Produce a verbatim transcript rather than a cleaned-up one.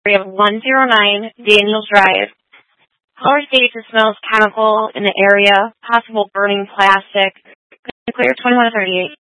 We have one oh nine Daniels Drive. Caller states it smells chemical in the area, possible burning plastic. Clear twenty-one to thirty-eight.